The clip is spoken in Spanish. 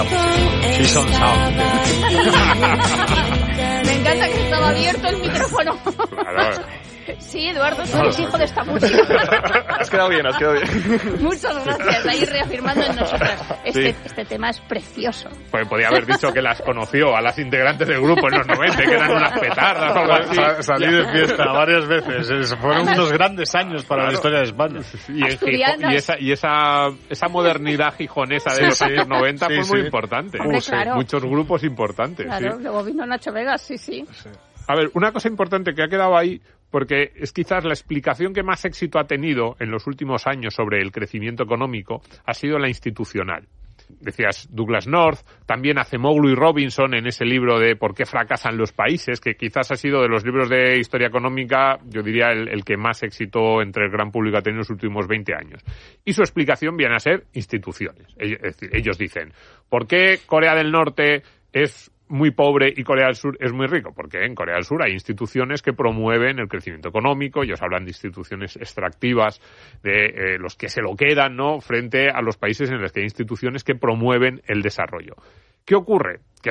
Season Sound. Me encanta que estaba abierto el micrófono. Claro. Sí, Eduardo, tú eres hijo de esta música. Has quedado bien. Muchas gracias, ahí reafirmando en nosotras. Este tema es precioso. Pues podía haber dicho que las conoció a las integrantes del grupo en los 90, que eran unas petardas o algo así. Salí de fiesta varias veces. Fueron unos grandes años para la historia de España. Y esa modernidad gijonesa de los años 90 fue muy importante. Hombre, claro. Muchos grupos importantes. Claro, sí. Luego vino Nacho Vegas, sí. A ver, una cosa importante que ha quedado ahí, porque es quizás la explicación que más éxito ha tenido en los últimos años sobre el crecimiento económico, ha sido la institucional. Decías Douglas North, también Acemoglu y Robinson en ese libro de ¿Por qué fracasan los países?, que quizás ha sido de los libros de historia económica, yo diría el que más éxito entre el gran público ha tenido en los últimos 20 años. Y su explicación viene a ser instituciones. Es decir, ellos dicen, ¿por qué Corea del Norte es muy pobre y Corea del Sur es muy rico? Porque en Corea del Sur hay instituciones que promueven el crecimiento económico. Ellos hablan de instituciones extractivas, de los que se lo quedan, ¿no?, frente a los países en los que hay instituciones que promueven el desarrollo. ¿Qué ocurre? Que